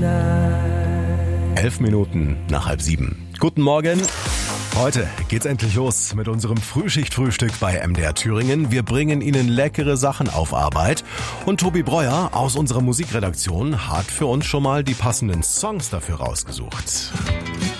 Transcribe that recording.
11 Minuten nach 6:30. Guten Morgen. Heute geht's endlich los mit unserem Frühschichtfrühstück bei MDR Thüringen. Wir bringen Ihnen leckere Sachen auf Arbeit. Und Tobi Breuer aus unserer Musikredaktion hat für uns schon mal die passenden Songs dafür rausgesucht.